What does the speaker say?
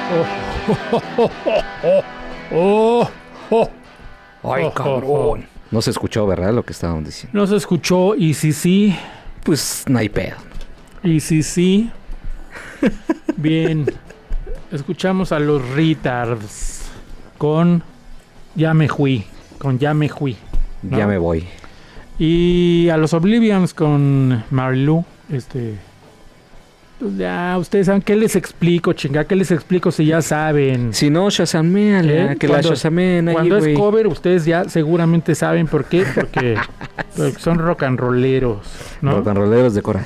Ay, cabrón. No se escuchó, ¿verdad? Lo que estaban diciendo. No se escuchó, y sí. Pues no hay pedo. Y sí. Bien. Escuchamos a los Retards con Ya me fui. ¿No? Ya me voy. Y a los Oblivions con Marilu. Pues ya, ustedes saben, ¿qué les explico, chinga? ¿Qué les explico si ya saben? Si no, shazameala, que la shazamen ahí, cuando güey. es cover, ustedes ya seguramente saben por qué. Porque son rock and rolleros, ¿no? Rock and rolleros de corazón.